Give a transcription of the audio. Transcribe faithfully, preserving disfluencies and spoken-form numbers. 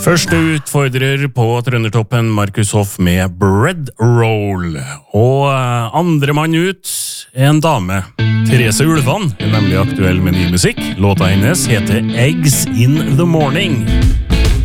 Første utfordrer på Trøndertoppen, Markus Hoff med Bread Roll. Og andre mann ut er en dame. Therese Ulvan er nemlig aktuell med ny musikk. Låta hennes heter Eggs in the Morning.